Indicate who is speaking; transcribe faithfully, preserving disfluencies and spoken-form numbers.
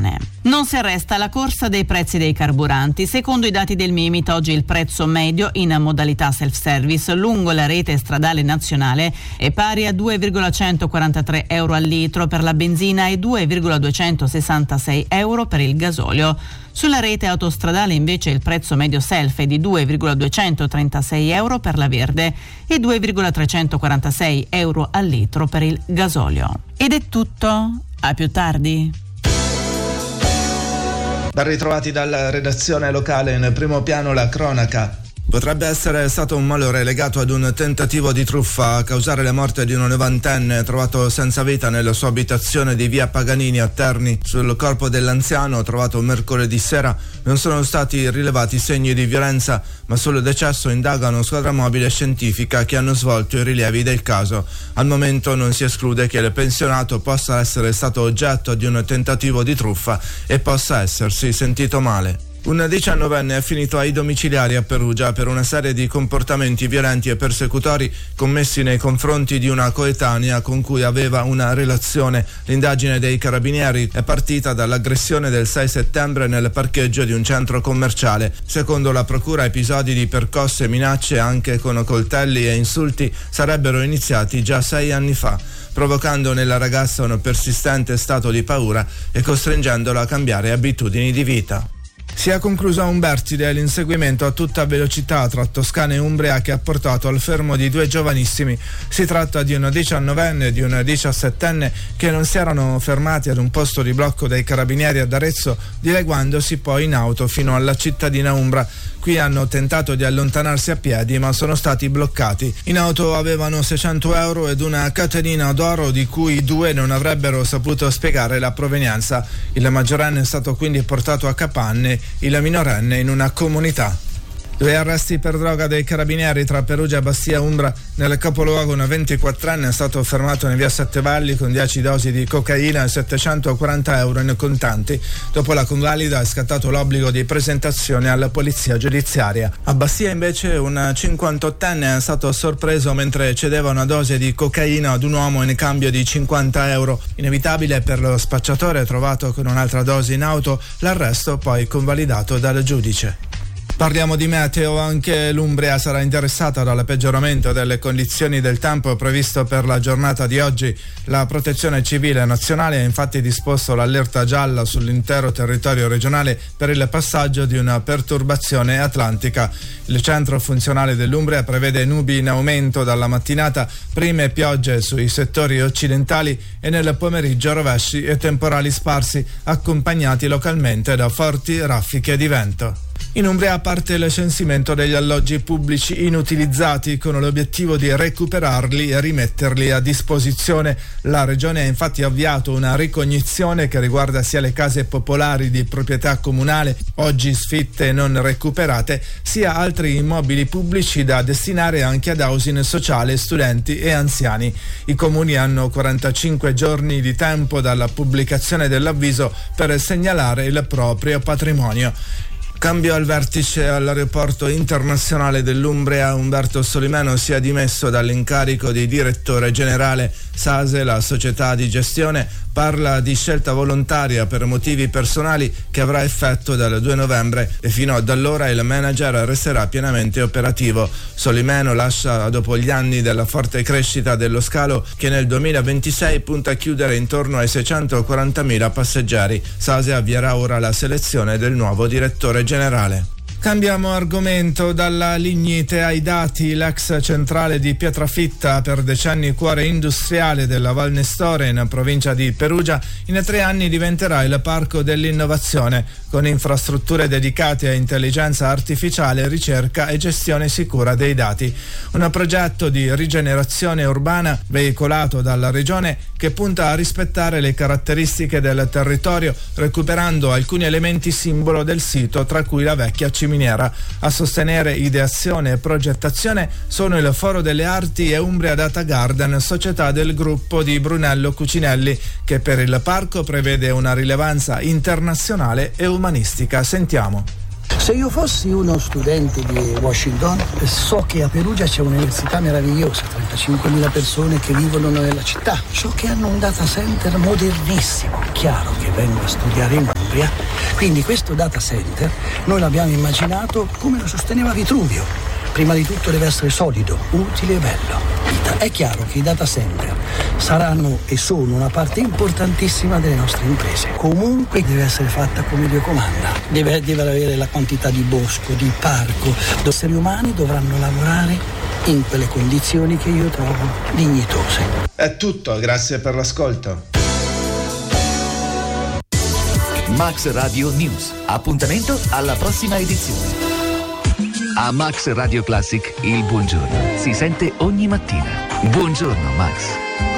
Speaker 1: italiane. Non si arresta la corsa dei prezzi dei carburanti. Secondo i dati del Mimit, oggi il prezzo medio in modalità self-service lungo la rete stradale nazionale è pari a due virgola centoquarantatré euro al litro per la benzina e due virgola duecentosessantasei euro per il gasolio. Sulla rete autostradale invece il prezzo medio self è di due virgola duecentotrentasei euro per la verde e due virgola trecentoquarantasei euro al litro per il gasolio. Ed è tutto. A più tardi.
Speaker 2: Ben ritrovati dalla redazione locale. In primo piano la cronaca. Potrebbe essere stato un malore legato ad un tentativo di truffa a causare la morte di un novantenne trovato senza vita nella sua abitazione di via Paganini a Terni. Sul corpo dell'anziano, trovato mercoledì sera, non sono stati rilevati segni di violenza, ma sul decesso indagano squadra mobile e scientifica che hanno svolto i rilievi del caso. Al momento non si esclude che il pensionato possa essere stato oggetto di un tentativo di truffa e possa essersi sentito male. Un diciannovenne è finito ai domiciliari a Perugia per una serie di comportamenti violenti e persecutori commessi nei confronti di una coetanea con cui aveva una relazione. L'indagine dei carabinieri è partita dall'aggressione del sei settembre nel parcheggio di un centro commerciale. Secondo la procura, episodi di percosse, minacce anche con coltelli e insulti sarebbero iniziati già sei anni fa, provocando nella ragazza un persistente stato di paura e costringendola a cambiare abitudini di vita. Si è concluso a Umbertide l'inseguimento a tutta velocità tra Toscana e Umbria che ha portato al fermo di due giovanissimi. Si tratta di un diciannovenne e di un diciassettenne che non si erano fermati ad un posto di blocco dei carabinieri ad Arezzo, dileguandosi poi in auto fino alla cittadina umbra. Qui hanno tentato di allontanarsi a piedi ma sono stati bloccati. In auto avevano seicento euro ed una catenina d'oro di cui due non avrebbero saputo spiegare la provenienza. Il maggiorenne è stato quindi portato a Capanne, il minorenne in una comunità. Due arresti per droga dei carabinieri tra Perugia e Bastia Umbra. Nel capoluogo un ventiquattrenne è stato fermato in via Sette Valli con dieci dosi di cocaina e settecentoquaranta euro in contanti. Dopo la convalida è scattato l'obbligo di presentazione alla polizia giudiziaria. A Bastia invece un cinquantottenne è stato sorpreso mentre cedeva una dose di cocaina ad un uomo in cambio di cinquanta euro. Inevitabile per lo spacciatore trovato con un'altra dose in auto, l'arresto poi convalidato dal giudice. Parliamo di meteo, anche l'Umbria sarà interessata dal peggioramento delle condizioni del tempo previsto per la giornata di oggi. La Protezione Civile Nazionale ha infatti disposto l'allerta gialla sull'intero territorio regionale per il passaggio di una perturbazione atlantica. Il centro funzionale dell'Umbria prevede nubi in aumento dalla mattinata, prime piogge sui settori occidentali e nel pomeriggio rovesci e temporali sparsi, accompagnati localmente da forti raffiche di vento. In Umbria parte il censimento degli alloggi pubblici inutilizzati con l'obiettivo di recuperarli e rimetterli a disposizione. La Regione ha infatti avviato una ricognizione che riguarda sia le case popolari di proprietà comunale, oggi sfitte e non recuperate, sia altri immobili pubblici da destinare anche ad housing sociale, studenti e anziani. I comuni hanno quarantacinque giorni di tempo dalla pubblicazione dell'avviso per segnalare il proprio patrimonio. Cambio al vertice all'aeroporto internazionale dell'Umbria. Umberto Solimeno si è dimesso dall'incarico di direttore generale. SASE, la società di gestione, parla di scelta volontaria per motivi personali che avrà effetto dal due novembre e fino ad allora il manager resterà pienamente operativo. Solimeno lascia dopo gli anni della forte crescita dello scalo che nel duemilaventisei punta a chiudere intorno ai seicentoquarantamila passeggeri. SASE avvierà ora la selezione del nuovo direttore generale. Cambiamo argomento, dalla lignite ai dati. L'ex centrale di Pietrafitta, per decenni cuore industriale della Val Nestore in provincia di Perugia, in tre anni diventerà il parco dell'innovazione, con infrastrutture dedicate a intelligenza artificiale, ricerca e gestione sicura dei dati. Un progetto di rigenerazione urbana veicolato dalla regione che punta a rispettare le caratteristiche del territorio, recuperando alcuni elementi simbolo del sito, tra cui la vecchia ciminiera. A sostenere ideazione e progettazione sono il Foro delle Arti e Umbria Data Garden, società del gruppo di Brunello Cucinelli, che per il parco prevede una rilevanza internazionale e umanistica. Sentiamo.
Speaker 3: Se io fossi uno studente di Washington, so che a Perugia c'è un'università meravigliosa, trentacinquemila persone che vivono nella città, so che hanno un data center modernissimo. Chiaro che vengo a studiare in propria. Quindi questo data center noi l'abbiamo immaginato come lo sosteneva Vitruvio. Prima di tutto deve essere solido, utile e bello. È chiaro che i data center saranno e sono una parte importantissima delle nostre imprese. Comunque deve essere fatta come Dio comanda. Deve, deve avere la quantità di bosco, di parco. Gli esseri umani dovranno lavorare in quelle condizioni che io trovo dignitose.
Speaker 2: È tutto, grazie per l'ascolto.
Speaker 4: Max Radio News. Appuntamento alla prossima edizione. A Max Radio Classic il buongiorno si sente ogni mattina. Buongiorno Max.